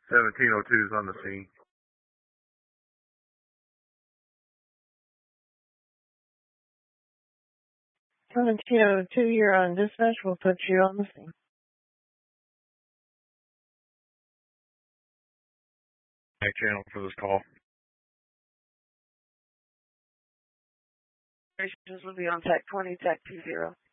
1702 is on the scene. 1702, you're on dispatch. We'll put you on the scene. Back channel for this call. Operations will be on TAC 20, TAC 20.